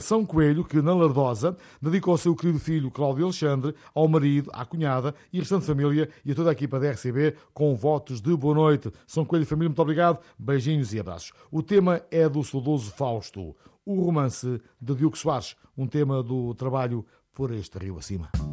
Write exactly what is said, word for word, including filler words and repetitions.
São Coelho, que na Lardosa dedica ao seu querido filho Cláudio Alexandre, ao marido, à cunhada e a restante família e a toda a equipa da R C B com votos de boa noite. São Coelho, família, muito obrigado, beijinhos e abraços. O tema é do saudoso Fausto, o romance de Diogo Soares, um tema do trabalho Por Este Rio Acima.